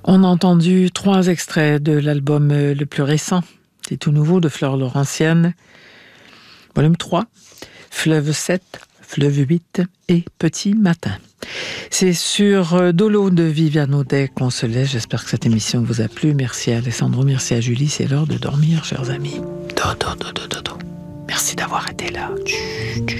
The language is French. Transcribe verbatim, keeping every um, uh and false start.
On a entendu trois extraits de l'album le plus récent, c'est tout nouveau, de Fleur Laurentienne, volume trois, Fleuve sept, Fleuve huit et Petit Matin. C'est sur Dolo de Viviane Audet qu'on se laisse. J'espère que cette émission vous a plu. Merci à Alessandro, merci à Julie. C'est l'heure de dormir, chers amis. Dodo, dodo, dodo. Merci d'avoir été là. Tchou, tchou.